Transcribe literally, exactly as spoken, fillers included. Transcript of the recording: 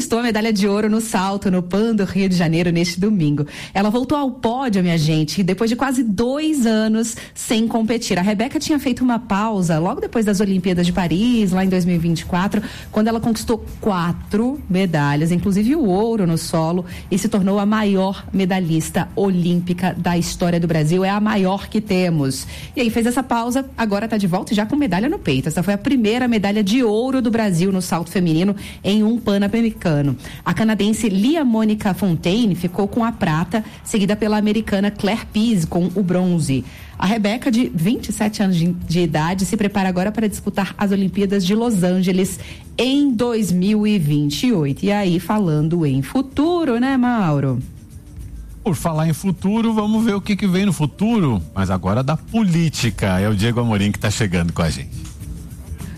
conquistou a medalha de ouro no salto no Pan do Rio de Janeiro neste domingo. Ela voltou ao pódio, minha gente, depois de quase dois anos sem competir. A Rebeca tinha feito uma pausa logo depois das Olimpíadas de Paris, lá em dois mil e vinte e quatro, quando ela conquistou quatro medalhas, inclusive o ouro no solo, e se tornou a maior medalhista olímpica da história do Brasil. É a maior que temos. E aí fez essa pausa, agora está de volta e já com medalha no peito. Essa foi a primeira medalha de ouro do Brasil no salto feminino em um Pan-Americano. A canadense Lia Mônica Fontaine ficou com a prata, seguida pela americana Claire Pease com o bronze. A Rebeca, de vinte e sete anos de, de idade, se prepara agora para disputar as Olimpíadas de Los Angeles em dois mil e vinte e oito. E aí, falando em futuro, né, Mauro? Por falar em futuro, vamos ver o que, que vem no futuro, mas agora da política. É o Diego Amorim que está chegando com a gente.